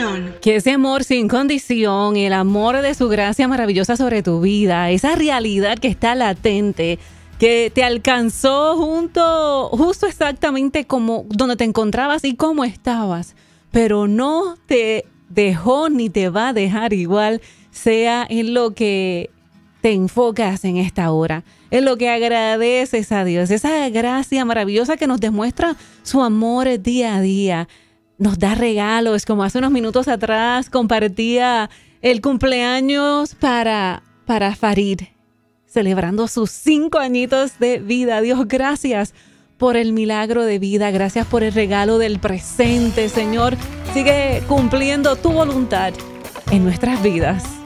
condición. Que ese amor sin condición, el amor de su gracia maravillosa sobre tu vida, esa realidad que está latente, que te alcanzó justo exactamente como donde te encontrabas y cómo estabas, pero no te dejó ni te va a dejar igual, sea en lo que te enfocas en esta hora, en lo que agradeces a Dios, esa gracia maravillosa que nos demuestra su amor día a día, nos da regalos, como hace unos minutos atrás compartía el cumpleaños para Farid, celebrando sus 5 añitos de vida. Dios, gracias por el milagro de vida, gracias por el regalo del presente, Señor. Sigue cumpliendo tu voluntad en nuestras vidas.